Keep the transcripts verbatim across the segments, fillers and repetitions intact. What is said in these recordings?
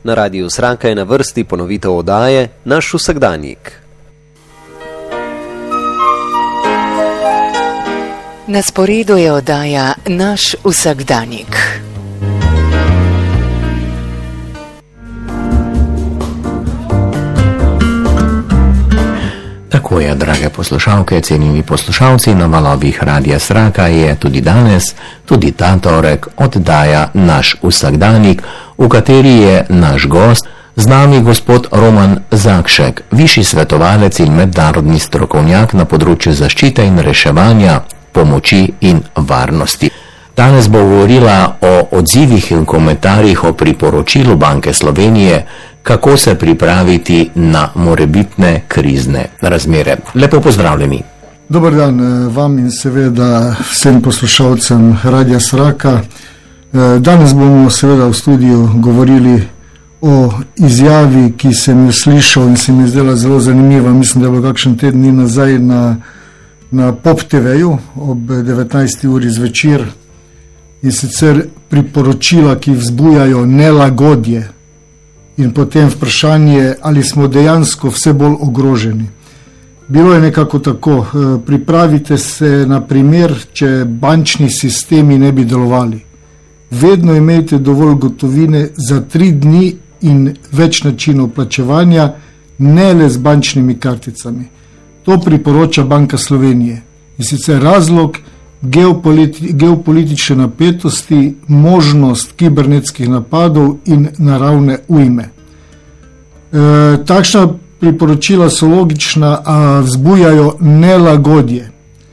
Na Radiu Sraka je na vrsti ponovitev oddaje Naš vsakdanjik. Na sporedu je oddaja Naš vsakdanjik. Tako je, drage poslušalke, cenjeni poslušalci, na valovih Radia Sraka je tudi danes, tudi ta torek, oddaja Naš vsakdanjik, v kateri je naš gost, z nami gospod Roman Zakšek, višji svetovalec in mednarodni strokovnjak na področju zaščite in reševanja, pomoči in varnosti. Danes bo govorila o odzivih in komentarjih o priporočilu Banke Slovenije, kako se pripraviti na morebitne krizne razmere. Lepo pozdravljeni. Dobar dan vam in seveda vsem poslušalcem Radia Sraka. Danes bomo seveda v studiu govorili o izjavi, ki sem jo slišal in se mi zdela zelo zanimiva. Mislim, da bo kakšen teden dni nazaj na, na Pop te veju ob devetnajsti uri zvečer, in sicer priporočila, ki vzbujajo nelagodje. In potem vprašanje, ali smo dejansko vse bolj ogroženi. Bilo je nekako tako, pripravite se na primer, če bančni sistemi ne bi delovali. Vedno imejte dovolj gotovine za tri dni in več načinov plačevanja, ne le z bančnimi karticami. To priporoča Banka Slovenije. In sicer razlog geopoliti- geopolitične napetosti, možnost kibernetskih napadov in naravne ujme. E, takšna priporočila so logična, a vzbujajo nelagodje.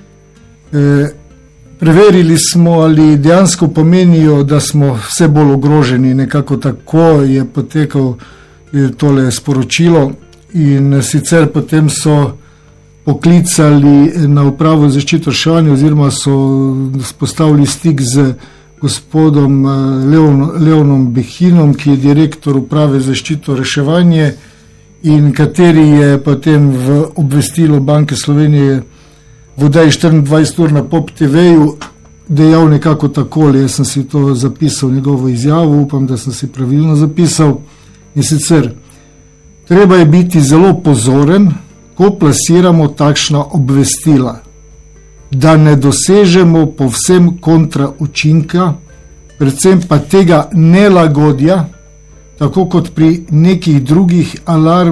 E, preverili smo, ali dejansko pomenijo, da smo vse bolj ogroženi. Nekako tako je potekalo tole sporočilo, in sicer potem so poklicali na upravo zaščito reševanja oziroma so spostavili stik z gospodom Leon, Leonom Behinom, ki je direktor uprave zaščito reševanje in kateri je potem v obvestilo Banke Slovenije v oddaji štiriindvajset ur na Pop te veju dejal nekako takole. Jaz sem si to zapisal, njegovo izjavo, upam, da sem si pravilno zapisal. In sicer, treba je biti zelo pozoren, ko plasiramo takšna obvestila, da ne dosežemo povsem kontra učinka, predvsem pa tega nelagodja, tako kot pri nekih drugih alarm